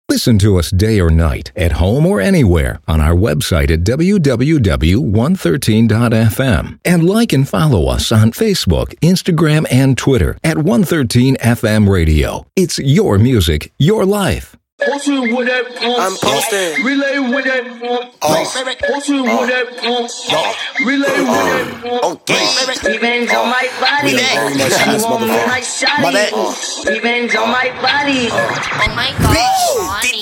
Listen to us day or night, at home or anywhere, on our website at www.113.fm. And like and follow us on Facebook, Instagram, and Twitter at 113FM Radio. It's your music, your life. I'm posting. Relay with it. Posting with it. Relay with it. Okay. Evens on my body. You want me like shawty. Evens on my body. Oh my god.